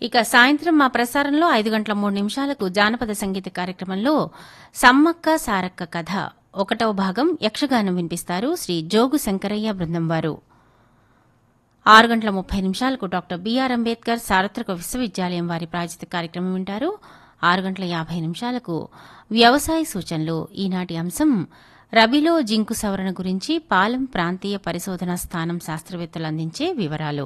ఇక సాయంత్రం మా ప్రసారంలో 5:03 జానపద సంగీత కార్యక్రమంలో సమ్మక్క సారక్క కథ 1వ భాగం యక్షగానం వినిపిస్తారు శ్రీ జోగు శంకరయ్య బృందం వారు. 6:30 డాక్టర్ బిఆర్ అంబేద్కర్ సార్వత్రిక విశ్వవిద్యాలయం వారి ప్రాయోజిత కార్యక్రమం వింటారు. 6:50 వ్యవసాయ సూచనలు. ఈనాటి అంశం రబీలో జింకు సవరణ గురించి పాలెం ప్రాంతీయ పరిశోధనా స్థానం శాస్త్రవేత్తలు అందించే వివరాలు.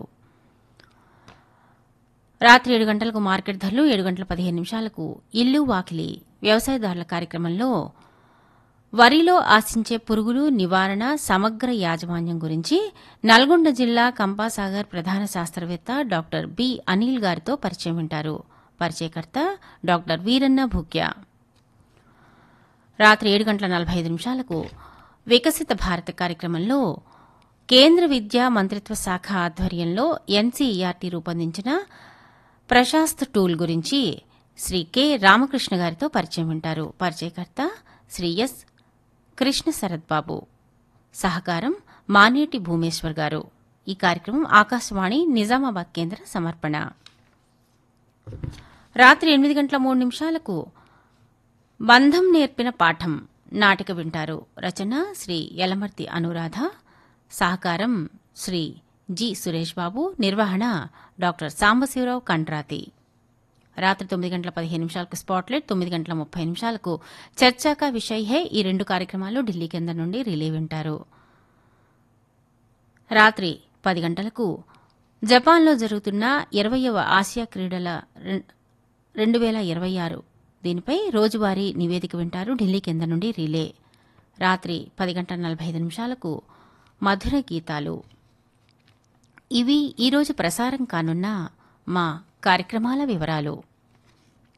రాత్రి 7 గంటలకు మార్కెట్ ధరలు. 7:15 ఇల్లు వాకిలి వ్యవసాయదారుల కార్యక్రమంలో వరిలో ఆశించే పురుగులు నివారణ సమగ్ర యాజమాన్యం గురించి నల్గొండ జిల్లా కంపాసాగర్ ప్రధాన శాస్త్రవేత్త డాక్టర్ బి అనిల్ గారితో పరిచయం వింటారు. పరిచయకర్త డాక్టర్ వీరన్న భూక్య. రాత్రి 7:45 వికసిత భారత కార్యక్రమంలో కేంద్ర విద్యా మంత్రిత్వ శాఖ ఆధ్వర్యంలో ఎన్సీఈఆర్టీ రూపొందించిన ప్రశాస్త్ టూల్ గురించి శ్రీ కె రామకృష్ణ గారితో పరిచయం వింటారు. పరిచయకర్త శ్రీ ఎస్ కృష్ణ శరత్ బాబు. సహకారం మానేటి భూమేశ్వర్ గారు. ఈ కార్యక్రమం ఆకాశవాణి నిజామాబాద్ కేంద్ర సమర్పణ. రాత్రి 8:03 బంధం నేర్పిన పాఠం నాటిక వింటారు. రచన శ్రీ యలమర్తి అనురాధ. సహకారం శ్రీ జి సురేష్ బాబు. నిర్వహణ డాక్టర్ సాంబశివరావు కండ్రాతి. రాత్రి 9:15 స్పాట్లైట్. 9:30 చర్చా కా విషయ్ హై. ఈ రెండు కార్యక్రమాలు ఢిల్లీ కేంద్రం నుండి రిలే వింటారు. రాత్రి 10 గంటలకు జపాన్లో జరుగుతున్న 20వ ఆసియా క్రీడల 2026 దీనిపై రోజువారీ నివేదిక వింటారు. ఢిల్లీ కేంద్రం నుండి రిలే. రాత్రి 10:45 మధుర గీతాలు. ఇవి ఈరోజు ప్రసారం కానున్న మా కార్యక్రమాల వివరాలు.